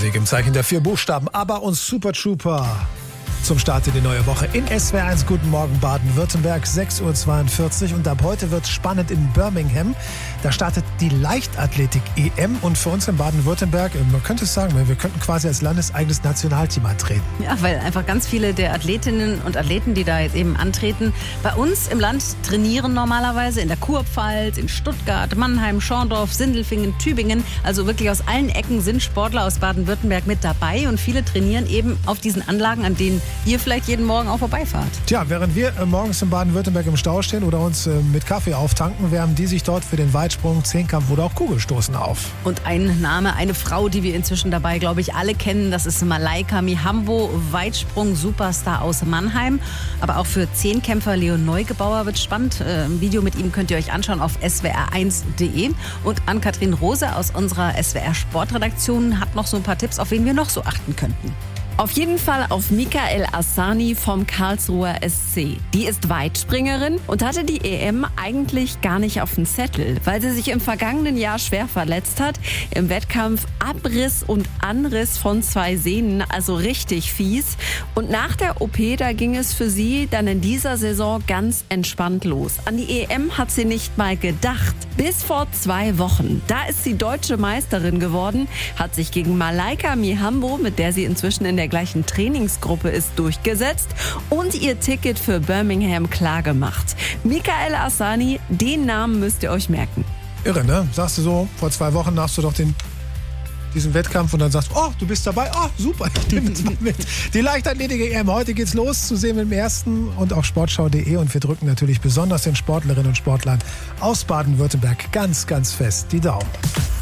Musik im Zeichen der 4 Buchstaben. ABBA und Super Trooper. Zum Start in die neue Woche in SWR1. Guten Morgen Baden-Württemberg, 6.42 Uhr. Und ab heute wird es spannend in Birmingham. Da startet die Leichtathletik-EM. Und für uns in Baden-Württemberg, man könnte es sagen, wir könnten quasi als landeseigenes Nationalteam antreten. Ja, weil einfach ganz viele der Athletinnen und Athleten, die da jetzt eben antreten, bei uns im Land trainieren normalerweise. In der Kurpfalz, in Stuttgart, Mannheim, Schorndorf, Sindelfingen, Tübingen. Also wirklich aus allen Ecken sind Sportler aus Baden-Württemberg mit dabei. Und viele trainieren eben auf diesen Anlagen, an denen ihr vielleicht jeden Morgen auch vorbeifahrt. Tja, während wir morgens in Baden-Württemberg im Stau stehen oder uns mit Kaffee auftanken, wärmen die sich dort für den Weitsprung, Zehnkampf oder auch Kugelstoßen auf. Und ein Name, eine Frau, die wir inzwischen dabei, glaube ich, alle kennen, das ist Malaika Mihambo, Weitsprung-Superstar aus Mannheim. Aber auch für Zehnkämpfer Leon Neugebauer wird spannend. Ein Video mit ihm könnt ihr euch anschauen auf swr1.de. Und Ann-Kathrin Rose aus unserer SWR-Sportredaktion hat noch so ein paar Tipps, auf wen wir noch so achten könnten. Auf jeden Fall auf Mikael Assani vom Karlsruher SC. Die ist Weitspringerin und hatte die EM eigentlich gar nicht auf dem Zettel, weil sie sich im vergangenen Jahr schwer verletzt hat. Im Wettkampf Abriss und Anriss von 2 Sehnen, also richtig fies. Und nach der OP, da ging es für sie dann in dieser Saison ganz entspannt los. An die EM hat sie nicht mal gedacht. Bis vor 2 Wochen. Da ist sie deutsche Meisterin geworden, hat sich gegen Malaika Mihambo, mit der sie inzwischen in der gleichen Trainingsgruppe ist, durchgesetzt und ihr Ticket für Birmingham klargemacht. Mikael Assani, den Namen müsst ihr euch merken. Irre, ne? Sagst du so, vor 2 Wochen machst du doch diesen Wettkampf und dann sagst du, oh, du bist dabei, oh, super, ich nehme jetzt mal mit. Die Leichtathletik-EM, heute geht's los, zu sehen im Ersten und auch sportschau.de und wir drücken natürlich besonders den Sportlerinnen und Sportlern aus Baden-Württemberg ganz, ganz fest die Daumen.